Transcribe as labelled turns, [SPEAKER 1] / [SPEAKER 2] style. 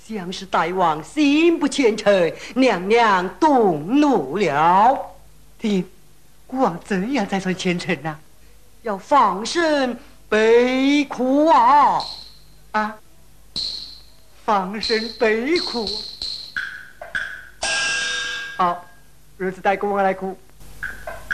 [SPEAKER 1] 像是大王心不虔诚，娘娘动怒了。
[SPEAKER 2] 爹，孤王怎样才算虔诚啊？
[SPEAKER 1] 要放声悲哭啊！
[SPEAKER 2] 啊！放声悲哭。好，儿子带孤王来哭。